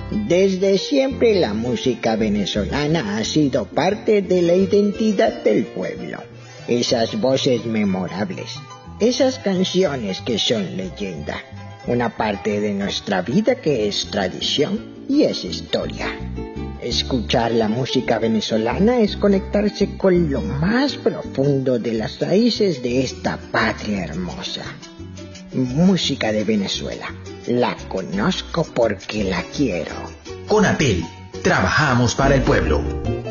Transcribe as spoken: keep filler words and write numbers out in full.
Desde siempre la música venezolana ha sido parte de la identidad del pueblo. Esas voces memorables, esas canciones que son leyenda, una parte de nuestra vida que es tradición y es historia. Escuchar la música venezolana es conectarse con lo más profundo de las raíces de esta patria hermosa. Música de Venezuela, la conozco porque la quiero. Conatel, trabajamos para el pueblo.